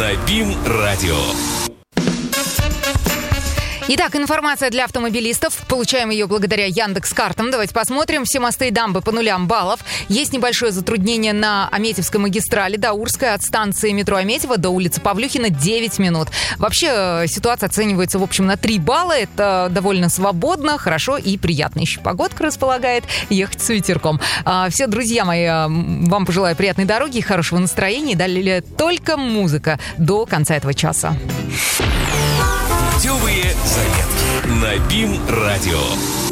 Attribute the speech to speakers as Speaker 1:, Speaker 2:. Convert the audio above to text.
Speaker 1: на БИМ-радио.
Speaker 2: Итак, информация для автомобилистов. Получаем ее благодаря Яндекс.Картам. Давайте посмотрим. Все мосты и дамбы по 0 баллов. Есть небольшое затруднение на Аметьевской магистрали. Даурская от станции метро Аметьево до улицы Павлюхина 9 минут. Вообще ситуация оценивается, в общем, на 3 балла. Это довольно свободно, хорошо и приятно. Еще погодка располагает ехать с ветерком. Все, друзья мои, вам пожелаю приятной дороги и хорошего настроения. И далее только музыка до конца этого часа.
Speaker 1: Путевые заметки на БИМ-радио.